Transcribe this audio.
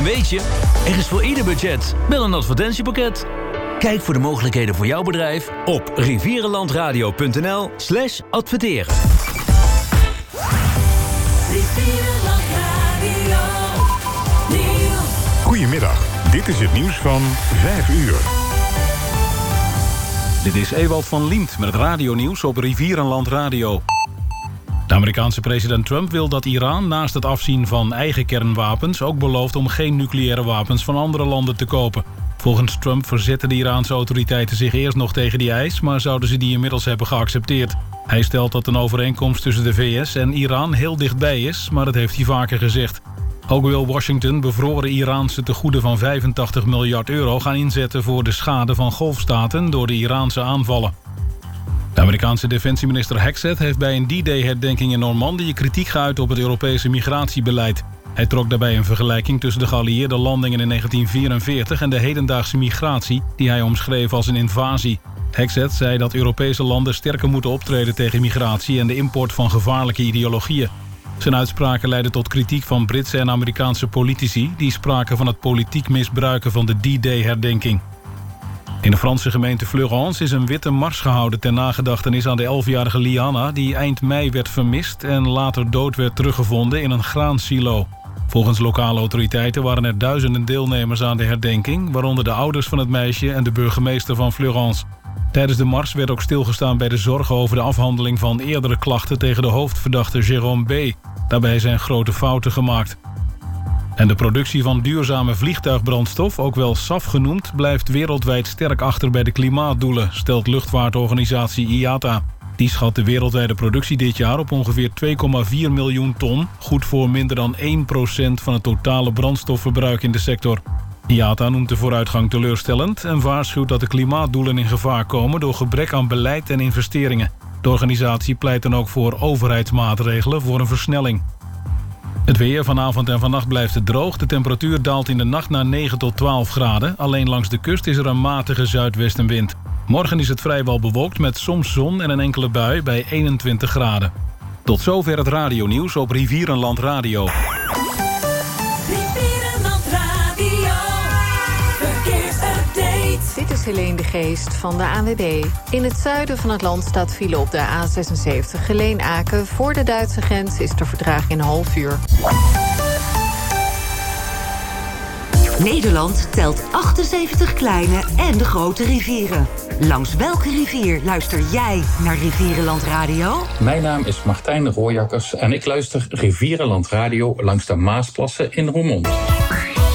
weet je, er is voor ieder budget wel een advertentiepakket. Kijk voor de mogelijkheden voor jouw bedrijf op rivierenlandradio.nl/adverteren. Goedemiddag, dit is het nieuws van 5 uur. Dit is Ewald van Liemt met het radionieuws op Rivierenland Radio. De Amerikaanse president Trump wil dat Iran naast het afzien van eigen kernwapens ook belooft om geen nucleaire wapens van andere landen te kopen. Volgens Trump verzetten de Iraanse autoriteiten zich eerst nog tegen die eis, maar zouden ze die inmiddels hebben geaccepteerd. Hij stelt dat een overeenkomst tussen de VS en Iran heel dichtbij is, maar dat heeft hij vaker gezegd. Ook wil Washington bevroren Iraanse tegoeden van 85 miljard euro gaan inzetten voor de schade van golfstaten door de Iraanse aanvallen. De Amerikaanse defensieminister Hexet heeft bij een D-Day-herdenking in Normandië kritiek geuit op het Europese migratiebeleid. Hij trok daarbij een vergelijking tussen de geallieerde landingen in 1944 en de hedendaagse migratie, die hij omschreef als een invasie. Hexet zei dat Europese landen sterker moeten optreden tegen migratie en de import van gevaarlijke ideologieën. Zijn uitspraken leidden tot kritiek van Britse en Amerikaanse politici, die spraken van het politiek misbruiken van de D-Day-herdenking. In de Franse gemeente Fleurance is een witte mars gehouden ter nagedachtenis aan de 11-jarige Liana, die eind mei werd vermist en later dood werd teruggevonden in een graansilo. Volgens lokale autoriteiten waren er duizenden deelnemers aan de herdenking, waaronder de ouders van het meisje en de burgemeester van Fleurance. Tijdens de mars werd ook stilgestaan bij de zorgen over de afhandeling van eerdere klachten tegen de hoofdverdachte Jérôme B. Daarbij zijn grote fouten gemaakt. En de productie van duurzame vliegtuigbrandstof, ook wel SAF genoemd, blijft wereldwijd sterk achter bij de klimaatdoelen, stelt luchtvaartorganisatie IATA. Die schat de wereldwijde productie dit jaar op ongeveer 2,4 miljoen ton, goed voor minder dan 1% van het totale brandstofverbruik in de sector. IATA noemt de vooruitgang teleurstellend en waarschuwt dat de klimaatdoelen in gevaar komen door gebrek aan beleid en investeringen. De organisatie pleit dan ook voor overheidsmaatregelen voor een versnelling. Het weer vanavond en vannacht blijft het droog. De temperatuur daalt in de nacht naar 9 tot 12 graden. Alleen langs de kust is er een matige zuidwestenwind. Morgen is het vrijwel bewolkt met soms zon en een enkele bui bij 21 graden. Tot zover het radionieuws op Rivierenland Radio. Dit is Helene de Geest van de ANWB. In het zuiden van het land staat file op de A76 Geleen-Aken. Voor de Duitse grens is de vertraging een half uur. Nederland telt 78 kleine en de grote rivieren. Langs welke rivier luister jij naar Rivierenland Radio? Mijn naam is Martijn Rooijakkers en ik luister Rivierenland Radio langs de Maasplassen in Roermond.